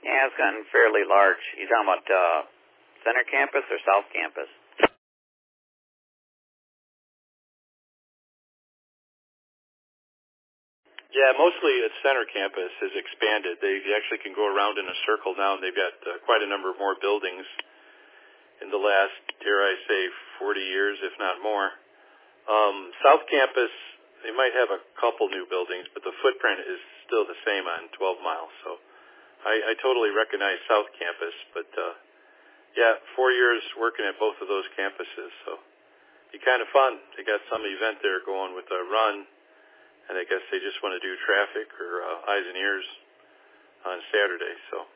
Yeah, it's gotten fairly large. You talking about Center Campus or South Campus? Yeah, mostly its Center Campus has expanded. They actually can go around in a circle now, and they've got quite a number of more buildings in the last, dare I say, 40 years, if not more. South Campus, they might have a couple new buildings, but the footprint is still the same on 12 Mile. So I totally recognize South Campus, but yeah, 4 years working at both of those campuses, so be kind of fun. They got some event there going with a run, and I guess they just want to do traffic or eyes and ears on Saturday, so